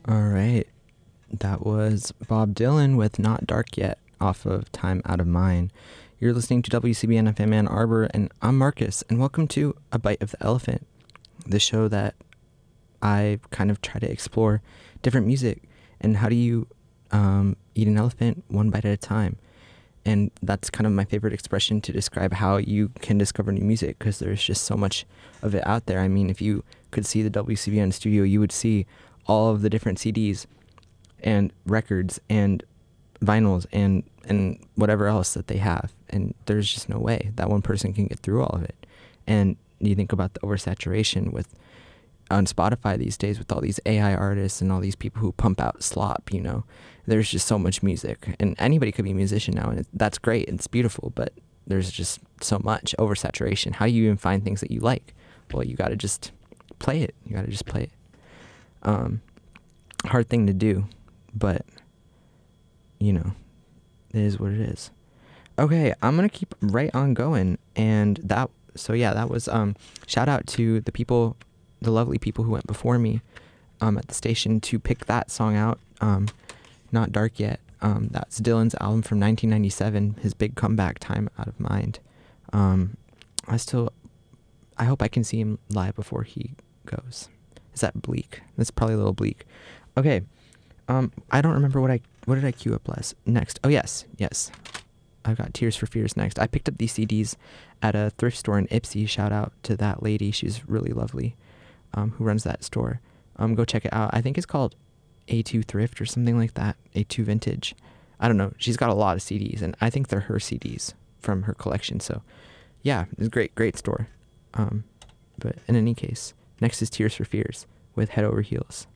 All right. That was Bob Dylan with Not Dark Yet off of Time Out of Mind. You're listening to WCBN FM Ann Arbor, and I'm Marcus, and welcome to A Bite of the Elephant, the show that I kind of try to explore different music and how do you eat an elephant one bite at a time. And that's kind of my favorite expression to describe how you can discover new music, because there's just so much of it out there. I mean, if you could see the WCBN studio, you would see all of the different CDs and records and vinyls and whatever else that they have. And there's just no way that one person can get through all of it. And you think about the oversaturation with on Spotify these days with all these AI artists and all these people who pump out slop, there's just so much music, and anybody could be a musician now, and that's great. It's beautiful, but there's just so much oversaturation. How do you even find things that you like? Well, you got to just play it. Hard thing to do, but it is what it is. Okay, I'm gonna keep right on going, and that was shout out to the lovely people who went before me at the station to pick that song out, Not Dark Yet. That's Dylan's album from 1997, his big comeback, Time Out of Mind. I hope I can see him live before he goes. Is that bleak? That's probably a little bleak. Okay, I don't remember what did I queue up next? Oh, yes. I've got Tears for Fears next. I picked up these CDs at a thrift store in Ipsy. Shout out to that lady. She's really lovely, who runs that store. Go check it out. I think it's called A2 Thrift or something like that. A2 Vintage. I don't know. She's got a lot of CDs, and I think they're her CDs from her collection. So, yeah, it's a great store. But in any case, next is Tears for Fears with Head Over Heels.